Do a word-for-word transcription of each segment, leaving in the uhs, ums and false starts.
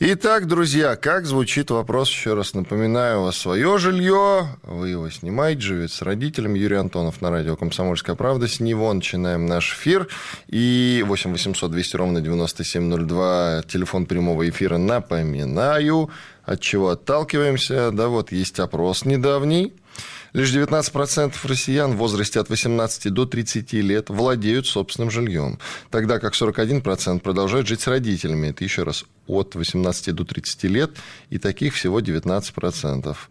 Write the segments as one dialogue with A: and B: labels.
A: Итак, друзья, как звучит вопрос, еще раз напоминаю, у вас свое жилье, вы его снимаете, живете с родителями. Юрий Антонов на радио «Комсомольская правда». С него начинаем наш эфир. И восемь восемьсот двести ровно девяносто семь ноль два, телефон прямого эфира, напоминаю. От чего отталкиваемся? Да вот, есть опрос недавний. Лишь девятнадцать процентов россиян в возрасте от восемнадцати до тридцати лет владеют собственным жильем, тогда как сорок один процент продолжают жить с родителями. Это еще раз от восемнадцати до тридцати лет, и таких всего девятнадцать процентов.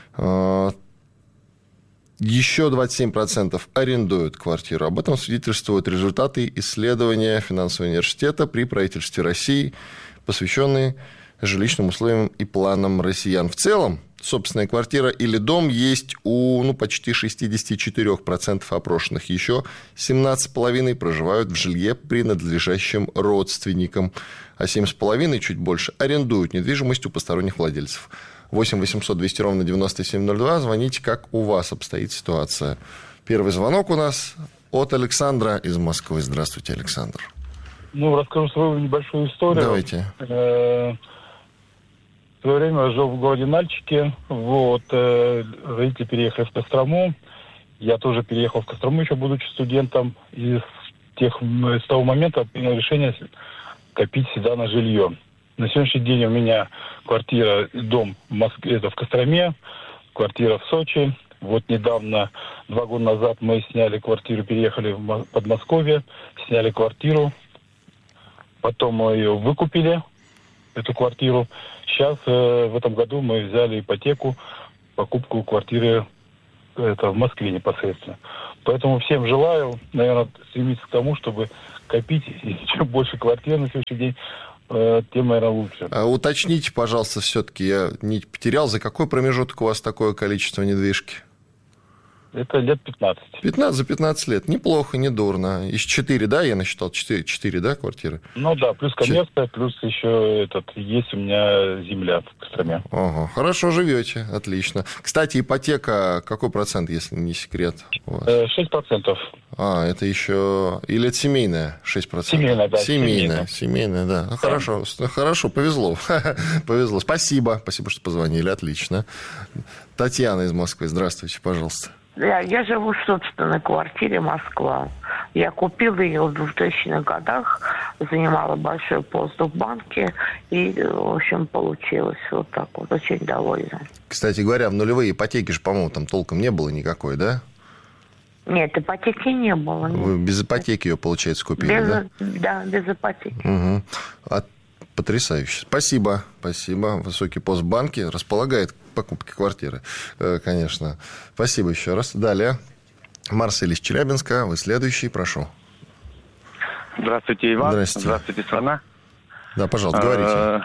A: Еще двадцать семь процентов арендуют квартиру. Об этом свидетельствуют результаты исследования Финансового университета при правительстве России, посвященные жилищным условиям и планам россиян. В целом, собственная квартира или дом есть у ну, почти шестьдесят четыре процента опрошенных. Еще семнадцать целых пять десятых процента проживают в жилье, принадлежащем родственникам, а семь целых пять десятых процента, чуть больше, арендуют недвижимость у посторонних владельцев. восемь восемьсот двести ровно девяносто семь ноль два. Звоните, как у вас обстоит ситуация. Первый звонок у нас от Александра из Москвы. Здравствуйте, Александр.
B: Ну, расскажу свою небольшую историю.
A: Давайте.
B: В свое время я жил в городе Нальчике. Вот, э, родители переехали в Кострому. Я тоже переехал в Кострому, еще будучи студентом. И с, тех, с того момента принял решение копить всегда на жилье. На сегодняшний день у меня квартира, дом в Москве, это в Костроме, квартира в Сочи. Вот недавно, два года назад, мы сняли квартиру, переехали в Подмосковье, сняли квартиру. Потом мы ее выкупили, эту квартиру. Сейчас, э, в этом году, мы взяли ипотеку, покупку квартиры это, в Москве непосредственно. Поэтому всем желаю, наверное, стремиться к тому, чтобы копить, и чем больше квартир на следующий день, э, тем, наверное, лучше.
A: А уточните, пожалуйста, все-таки, я нить потерял, за какой промежуток у вас такое количество недвижки?
B: Это лет пятнадцать.
A: пятнадцать за пятнадцать лет. Неплохо, не дурно. Из четыре, да, я насчитал? четыре, четыре, да, квартиры?
B: Ну да, плюс коммерция, плюс еще этот, есть у меня земля в Костроме.
A: Ага, хорошо живете, отлично. Кстати, ипотека, какой процент, если не секрет у вас?
B: шесть процентов.
A: А, это еще... Или это семейная? шесть процентов.
B: Семейная, да.
A: Семейная, семейная, да. Ну, хорошо, хорошо, повезло. Повезло. Спасибо, спасибо, что позвонили, отлично. Татьяна из Москвы, здравствуйте, пожалуйста.
C: Я, я живу в собственной квартире Москва. Я купила ее в двухтысячных годах, занимала большой пост в банке, и, в общем, получилось вот так вот. Очень довольна.
A: Кстати говоря, в нулевые ипотеки же, по-моему, там толком не было никакой, да?
C: Нет, ипотеки не было. Нет.
A: Вы без ипотеки ее, получается, купили,
C: без,
A: да?
C: Да, без ипотеки.
A: Угу. А, потрясающе. Спасибо, спасибо. Высокий пост в банке располагает к покупке квартиры, конечно. Спасибо еще раз. Далее. Марсель из Челябинска. Вы следующий, прошу.
D: Здравствуйте, Иван.
A: Здравствуйте.
D: Здравствуйте, страна.
A: Да, пожалуйста, говорите.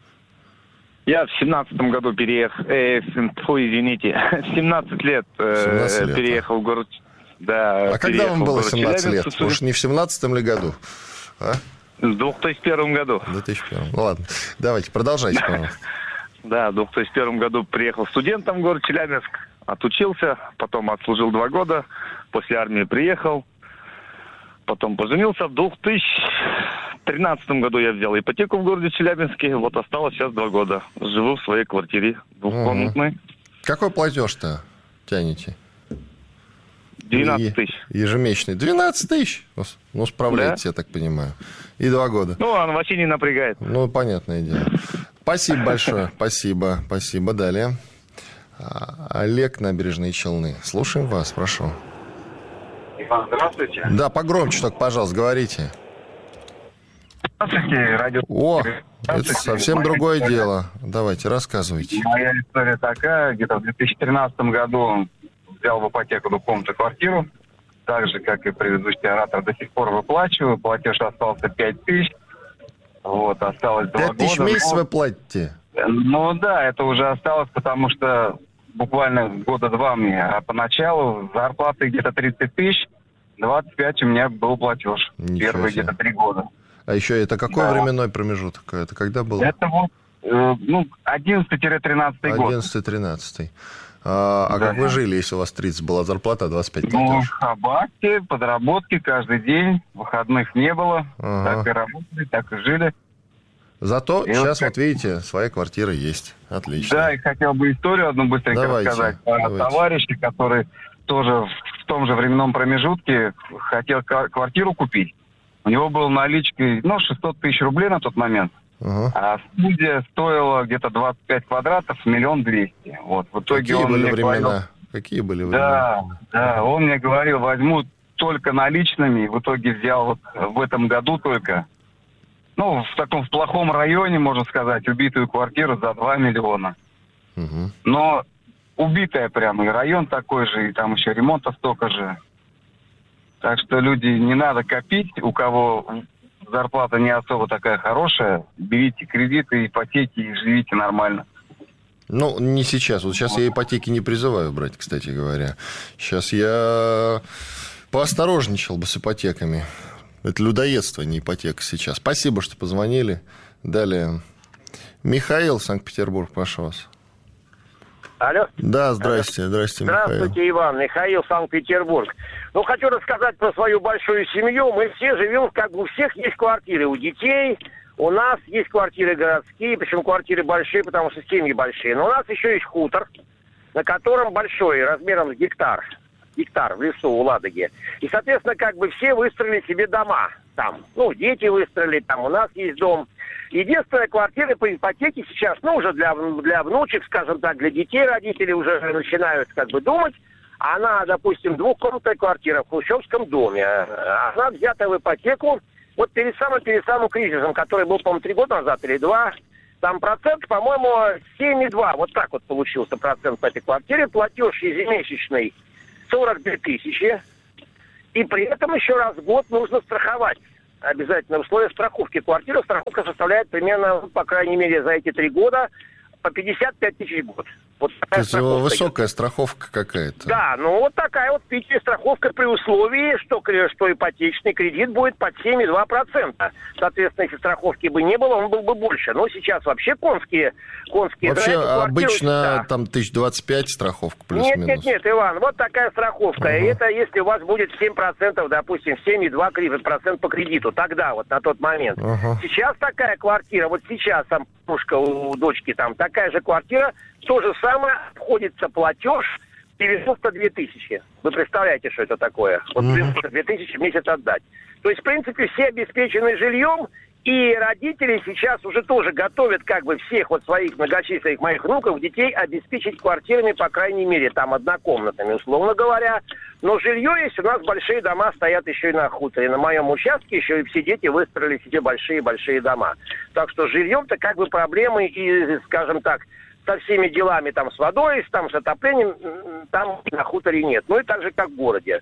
D: Я в семнадцатом году переехал, э, фу, извините, в семнадцать лет, э,
A: семнадцать лет
D: переехал
A: а?
D: в город. Да,
A: а когда вам было семнадцать лет? Уж не в семнадцатом ли году? А?
D: В две тысячи первом году.
A: В две тысячи первом. Ну ладно, давайте, продолжайте, пожалуйста.
D: Да, в две тысячи первом году приехал студентом в город Челябинск, отучился, потом отслужил два года, после армии приехал, потом поженился. В две тысячи тринадцатом году я взял ипотеку в городе Челябинске, вот осталось сейчас два года. Живу в своей квартире двухкомнатной.
A: Угу. Какой платеж-то тянете?
D: двенадцать тысяч.
A: Ежемесячный. двенадцать тысяч? Ну, справляетесь,
D: да?
A: Я так понимаю. И два года.
D: Ну, он вообще не напрягает.
A: Ну, понятное дело. Спасибо большое. Спасибо. Спасибо. Далее. Олег, Набережные Челны. Слушаем вас, прошу.
E: Иван, здравствуйте.
A: Да, погромче только, пожалуйста, говорите.
E: Здравствуйте, радио.
A: О, это совсем другое дело. Давайте, рассказывайте.
E: Моя история такая. Где-то в две тысячи тринадцатом году взял в ипотеку двухкомнатную квартиру. Так же, как и предыдущий оратор, до сих пор выплачиваю. Платеж остался пять тысяч. Вот, осталось два года.
A: пять тысяч в месяц
E: но...
A: вы платите?
E: Ну да, это уже осталось, потому что буквально года два мне. А поначалу зарплаты где-то тридцать тысяч, двадцать пять у меня был платеж.
A: Ничего
E: Первые
A: себе.
E: где-то три года.
A: А еще это какой
E: да.
A: временной промежуток? Это когда было?
E: Это вот, э, ну, одиннадцатый-тринадцатый год.
A: одиннадцатый-тринадцатый. А, а
E: да.
A: как вы жили, если у вас тридцать была зарплата, а двадцать пять
E: Ну,
A: платеж?
E: в хабаке, подработки каждый день, выходных не было.
A: Ага.
E: Так и работали, так и жили.
A: Зато
E: и
A: сейчас,
E: вот,
A: вот видите, своя квартира есть. Отлично.
E: Да, и хотел бы историю одну быстренько
A: давайте,
E: рассказать.
A: давайте.
E: Товарищ, который тоже в том же временном промежутке хотел квартиру купить. У него был наличкой, ну, шестьсот тысяч рублей на тот момент. Uh-huh. А студия стоила где-то двадцать пять квадратов, миллион двести. Вот, в итоге
A: Какие
E: он
A: были
E: мне
A: времена?
E: говорил,
A: Какие были времена?
E: Да, да, он мне говорил, возьму только наличными. В итоге взял вот в этом году только, ну, в таком в плохом районе, можно сказать, убитую квартиру за два миллиона. Uh-huh. Но убитая прямо, и район такой же, и там еще ремонта столько же. Так что, люди, не надо копить, у кого зарплата не особо такая хорошая, берите кредиты, ипотеки и живите нормально.
A: Ну, не сейчас. Вот сейчас я ипотеки не призываю брать, кстати говоря. Сейчас я поосторожничал бы с ипотеками. Это людоедство, не ипотека сейчас. Спасибо, что позвонили. Далее. Михаил, Санкт-Петербург, прошу вас.
F: Алло.
A: Да, здрасте, здрасте, Михаил.
F: Здравствуйте, Иван. Михаил, Санкт-Петербург. Ну, хочу рассказать про свою большую семью. Мы все живем, как бы у всех есть квартиры. У детей, у нас есть квартиры городские, причем квартиры большие, потому что семьи большие. Но у нас еще есть хутор, на котором большой, размером с гектар. Гектар в лесу у Ладоги. И, соответственно, как бы все выстроили себе дома там. Ну, дети выстроили, там у нас есть дом. Единственная квартира по ипотеке сейчас, ну, уже для, для внучек, скажем так, для детей родители уже начинают как бы думать. Она, допустим, двухкомнатная квартира в хрущевском доме. Она взята в ипотеку вот перед самым, перед самым кризисом, который был, по-моему, три года назад или два. Там процент, по-моему, семь и два. Вот так вот получился процент по этой квартире. Платеж ежемесячный сорок две тысячи. И при этом еще раз в год нужно страховать. Обязательно условия страховки квартиры. Страховка составляет примерно, по крайней мере, за эти три года по пятьдесят пять тысяч в год. Вот
A: то есть высокая идет. Страховка какая-то.
F: Да, ну вот такая вот питерская страховка при условии, что, что ипотечный кредит будет под семь и два процента. Соответственно, если страховки бы не было, он был бы больше. Но сейчас вообще конские... конские
A: вообще обычно да. там тысяч двадцать пять страховка плюс-минус.
F: Нет, нет, нет, Иван, вот такая страховка. Uh-huh. И это если у вас будет семь процентов, допустим, семь и два процента по кредиту. Тогда вот на тот момент. Uh-huh. Сейчас такая квартира, вот сейчас там бабушка у дочки там, такая же квартира, то же самое, обходится платеж девяносто две тысячи. Вы представляете, что это такое? Вот девяносто две тысячи в месяц отдать. То есть, в принципе, все обеспечены жильем, и родители сейчас уже тоже готовят как бы всех вот своих многочисленных моих внуков, детей обеспечить квартирами, по крайней мере, там однокомнатными, условно говоря. Но жилье есть, у нас большие дома стоят еще и на хуторе. На моем участке еще и все дети выстроили себе большие-большие дома. Так что с жильем-то как бы проблемы и, скажем так, со всеми делами там с водой, там с отоплением, там на хуторе нет. Ну и так же, как в городе.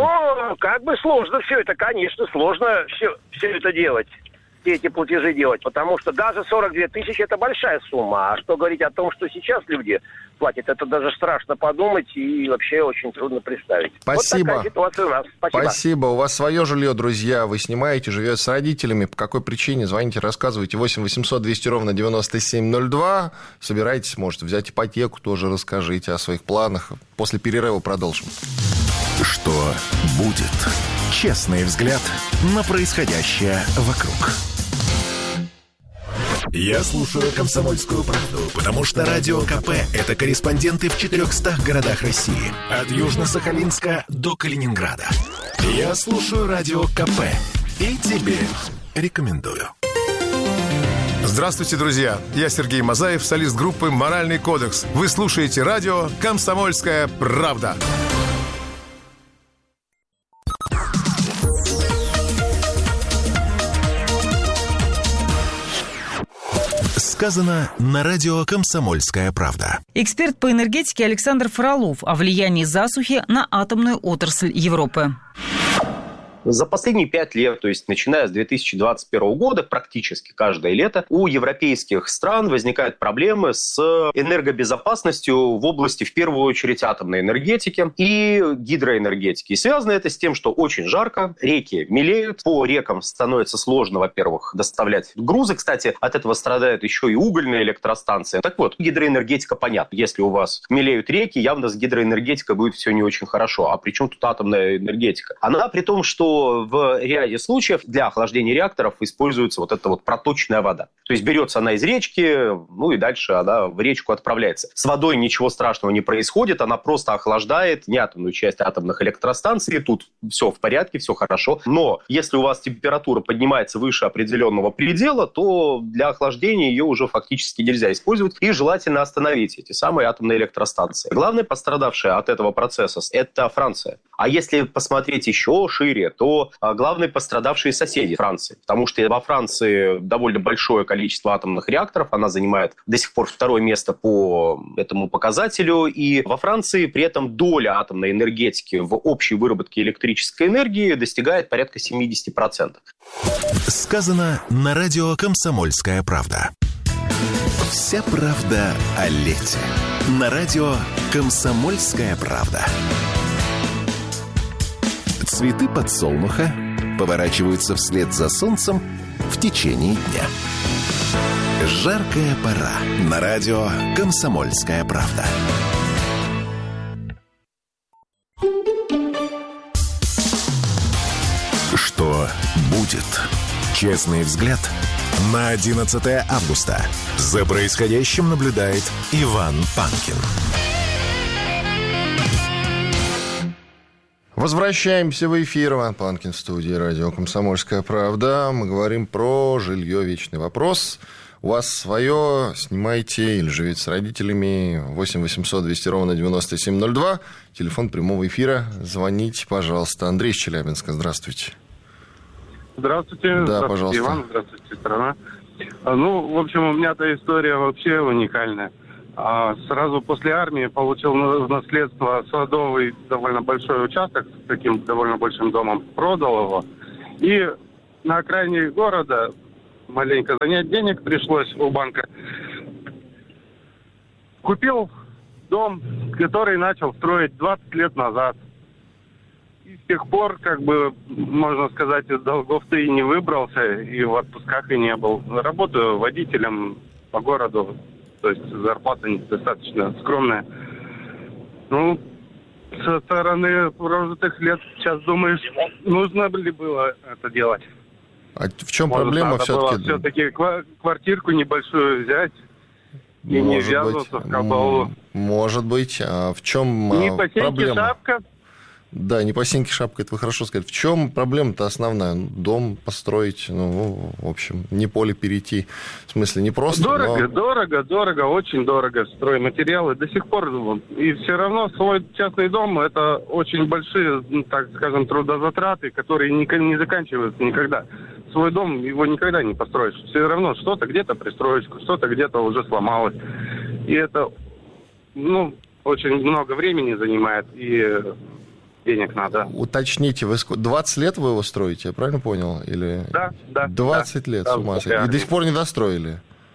F: Но как бы сложно все это, конечно, сложно все, все это делать. Все эти платежи делать, потому что даже сорок две тысячи это большая сумма. А что говорить о том, что сейчас люди платят, это даже страшно подумать и вообще очень трудно представить.
A: Спасибо.
F: Вот такая ситуация у нас. Спасибо.
A: Спасибо. У вас свое жилье, друзья, вы снимаете, живете с родителями. По какой причине? Звоните, рассказывайте. восемь восемьсот двести ровно девяносто семь ноль два. Собирайтесь, может, взять ипотеку, тоже расскажите о своих планах. После перерыва продолжим.
G: Что будет? Честный взгляд на происходящее вокруг. Я слушаю «Комсомольскую правду», потому что Радио КП – это корреспонденты в четырехстах городах России. От Южно-Сахалинска до Калининграда. Я слушаю Радио КП и тебе рекомендую.
H: Здравствуйте, друзья. Я Сергей Мазаев, солист группы «Моральный кодекс». Вы слушаете радио «Комсомольская правда».
G: Сказано на радио «Комсомольская правда».
I: Эксперт по энергетике Александр Фролов о влиянии засухи на атомную отрасль Европы.
J: За последние пять лет, то есть начиная с две тысячи двадцать первого года, практически каждое лето, у европейских стран возникают проблемы с энергобезопасностью в области, в первую очередь, атомной энергетики и гидроэнергетики. И связано это с тем, что очень жарко, реки мелеют, по рекам становится сложно, во-первых, доставлять грузы. Кстати, от этого страдают еще и угольные электростанции. Так вот, гидроэнергетика понятна. Если у вас мелеют реки, явно с гидроэнергетикой будет все не очень хорошо. А при чем тут атомная энергетика? Она при том, что что в ряде случаев для охлаждения реакторов используется вот эта вот проточная вода. То есть берется она из речки, ну и дальше она в речку отправляется. С водой ничего страшного не происходит, она просто охлаждает не атомную часть атомных электростанций. Тут все в порядке, все хорошо. Но если у вас температура поднимается выше определенного предела, то для охлаждения ее уже фактически нельзя использовать. И желательно остановить эти самые атомные электростанции. Главная пострадавшая от этого процесса – это Франция. А если посмотреть еще шире, то главные пострадавшие соседи Франции. Потому что во Франции довольно большое количество атомных реакторов. Она занимает до сих пор второе место по этому показателю. И во Франции при этом доля атомной энергетики в общей выработке электрической энергии достигает порядка семьдесят процентов.
G: Сказано на радио «Комсомольская правда». Вся правда о лете. На радио «Комсомольская правда». Цветы подсолнуха поворачиваются вслед за солнцем в течение дня. Жаркая пора. На радио «Комсомольская правда». Что будет? Честный взгляд на одиннадцатое августа. За происходящим наблюдает Иван Панкин.
A: Возвращаемся в эфир. Иван Панкин в студии радио «Комсомольская правда». Мы говорим про жилье. Вечный вопрос. У вас свое, снимайте или живите с родителями. восемь восемьсот двести ровно девяносто семь ноль два. Телефон прямого эфира. Звоните, пожалуйста. Андрей из Челябинска. Здравствуйте.
K: Здравствуйте.
A: Да,
K: здравствуйте,
A: пожалуйста.
K: Иван. Здравствуйте, страна. Ну, в общем, у меня-то история вообще уникальная. А сразу после армии получил в наследство садовый довольно большой участок с таким довольно большим домом. Продал его. И на окраине города маленько занять денег пришлось у банка. Купил дом, который начал строить двадцать лет назад. И с тех пор, как бы, можно сказать, из долгов-то и не выбрался, и в отпусках и не был. Работаю водителем по городу. То есть зарплата достаточно скромная. Ну, со стороны прожитых лет сейчас думаешь, нужно ли было это делать.
A: А в чем
K: Может,
A: проблема
K: надо
A: все-таки?
K: было все-таки квартирку небольшую взять и не ввязываться в кабалу.
A: Может быть. А в чем
K: Не по сеньке шапка.
A: Да, не по сеньке шапка, это вы хорошо сказали. В чем проблема-то основная? Дом построить, ну, в общем, не поле перейти. В смысле, не просто,
K: Дорого,
A: но...
K: дорого, дорого, очень дорого стройматериалы. До сих пор. И все равно свой частный дом – это очень большие, так скажем, трудозатраты, которые не, не заканчиваются никогда. Свой дом, его никогда не построишь. Все равно что-то где-то пристроишь, что-то где-то уже сломалось. И это, ну, очень много времени занимает. И... денег надо.
A: Уточните, вы двадцать лет вы его строите, я правильно понял? Или...
K: Да, да.
A: двадцать
K: да,
A: лет,
K: да,
A: с ума сойти.
K: да.
A: И до сих пор не достроили?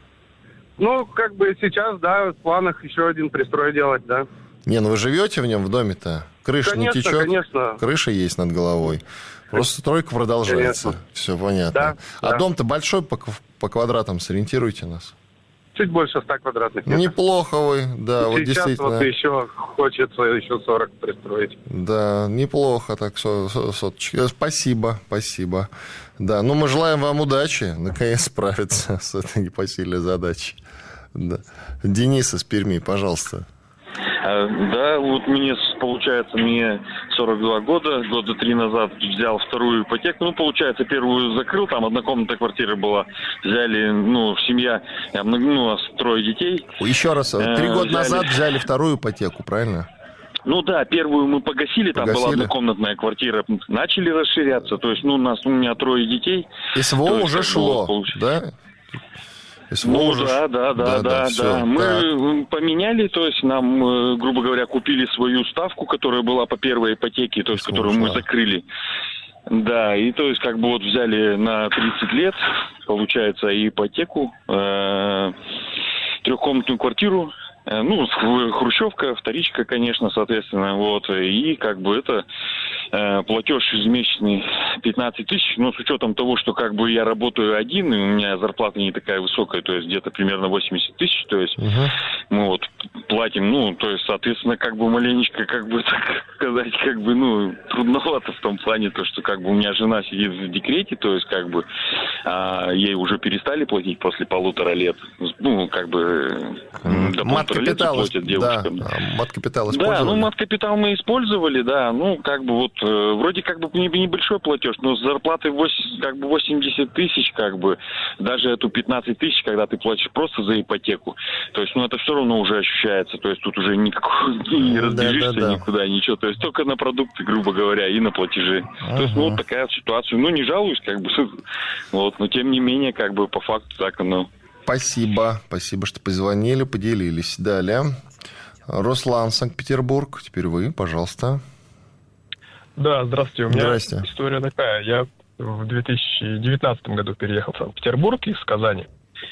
K: Ну, как бы сейчас, да, в планах еще один пристрой делать, да.
A: Не, ну вы живете в нем, в доме-то? Крыша
K: конечно,
A: не течет?
K: Конечно.
A: Крыша есть над головой. Просто стройка продолжается.
K: Конечно.
A: Все понятно.
K: Да,
A: а
K: да.
A: дом-то большой по, по квадратам, сориентируйте нас.
K: Чуть больше ста квадратных метров.
A: Неплохо вы, да,
K: Сейчас
A: вот действительно.
K: вот еще хочется еще сорок пристроить.
A: Да, неплохо так, со, со, соточки. Спасибо, спасибо. Да, ну мы желаем вам удачи, наконец справиться с этой непосильной задачей. Да. Денис из Перми, пожалуйста.
L: Да, вот мне, получается, мне сорок два года, года три назад взял вторую ипотеку. Ну, получается, первую закрыл, там однокомнатная квартира была. Взяли, ну, семья, ну, трое детей.
A: Еще раз, три года
L: взяли...
A: назад взяли вторую ипотеку, правильно?
L: Ну да, первую мы погасили, там
A: погасили.
L: Была однокомнатная квартира. Начали расширяться, то есть, ну, у нас, у меня трое детей.
A: СВО
L: то
A: уже
L: есть,
A: шло,
L: было,
A: да? СВО
L: ну
A: уже...
L: да, да, да, да, да. да. Мы так. поменяли, то есть нам, грубо говоря, купили свою ставку, которая была по первой ипотеке, то есть СВО которую ушла. Мы закрыли. Да, и то есть как бы вот взяли на тридцать лет, получается, ипотеку, э, трехкомнатную квартиру. Ну, хрущевка, вторичка, конечно, соответственно, вот, и как бы это э, платеж ежемесячный пятнадцать тысяч, но с учетом того, что как бы я работаю один, и у меня зарплата не такая высокая, то есть где-то примерно восемьдесят тысяч, то есть, uh-huh. мы вот платим, ну, то есть, соответственно, как бы маленечко, как бы, так сказать, как бы, ну, трудновато в том плане, то, что, как бы, у меня жена сидит в декрете, то есть, как бы, а, ей уже перестали платить после полутора лет, ну, как бы, до полутора лет платят девушкам.
A: Да, мат-капитал
L: использовали? Да, ну, мат-капитал мы использовали, да, ну, как бы, вот, вроде, как бы, небольшой платеж, но с зарплатой восемьдесят, как бы, восемьдесят тысяч, как бы, даже эту пятнадцать тысяч, когда ты платишь просто за ипотеку, то есть, ну, это все равно уже ощущается, то есть тут уже никакой, не разбежишься да, да, да. никуда, ничего, то есть только на продукты, грубо говоря, и на платежи. Ага. То есть, ну, вот такая ситуация. Ну, не жалуюсь, как бы, вот, но тем не менее, как бы, по факту так оно.
A: Спасибо, спасибо, что позвонили, поделились. Далее. Руслан, Санкт-Петербург, теперь вы, пожалуйста.
M: Да, здравствуйте, у меня
A: Здрасте.
M: История такая, я в две тысячи девятнадцатом году переехал в Санкт-Петербург из Казани.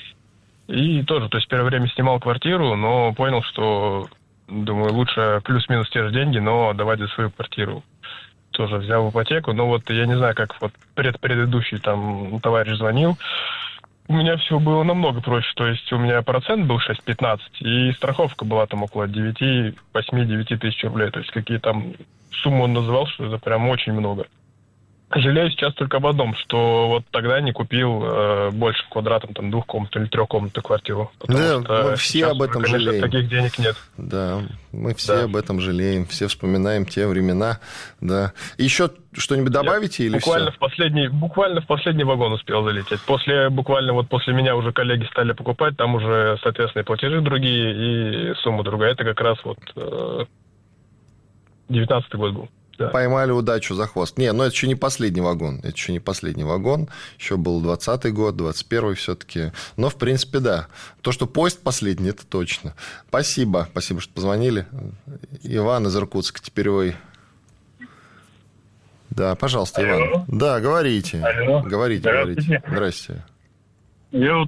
M: И тоже, то есть, первое время снимал квартиру, но понял, что, думаю, лучше плюс-минус те же деньги, но давать за свою квартиру. Тоже взял в ипотеку, но вот я не знаю, как вот предыдущий там товарищ звонил, у меня все было намного проще, то есть у меня процент был шесть пятнадцать, и страховка была там около девять, восемь-девять тысяч рублей, то есть какие там суммы он называл, что это прям очень много. Жалею сейчас только об одном, что вот тогда не купил э, больше квадратом, там, двухкомнатную или трехкомнатную квартиру.
A: Да, мы все об этом
M: уже, конечно,
A: жалеем.
M: Таких денег нет.
A: Да, мы все
M: да.
A: об этом жалеем, все вспоминаем те времена, да. Еще что-нибудь добавите
M: Я
A: или
M: буквально
A: все?
M: В последний, буквально в последний вагон успел залететь. После, буквально вот после меня уже коллеги стали покупать, там уже, соответственно, и платежи другие, и сумма другая. Это как раз вот э, девятнадцатый год был. Да.
A: Поймали удачу за хвост. Не, ну это еще не последний вагон. Это еще не последний вагон. Еще был двадцатый год, двадцать первый все-таки. Но, в принципе, да. То, что поезд последний, это точно. Спасибо. Спасибо, что позвонили. Иван из Иркутска, теперь вы. Да, пожалуйста, Алло. Иван. Да, говорите.
N: Алло.
A: Говорите,
N: Здравствуйте.
A: говорите. Здрасте.
N: Я вот